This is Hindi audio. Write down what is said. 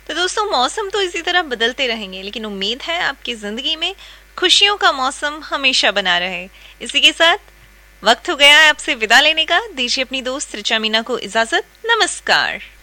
तो दोस्तों, मौसम तो इसी तरह बदलते रहेंगे, लेकिन उम्मीद है आपकी जिंदगी में खुशियों का मौसम हमेशा बना रहे। इसी के साथ वक्त हो गया है आपसे विदा लेने का। दीजिए अपनी दोस्त ऋचा मीना को इजाजत। नमस्कार।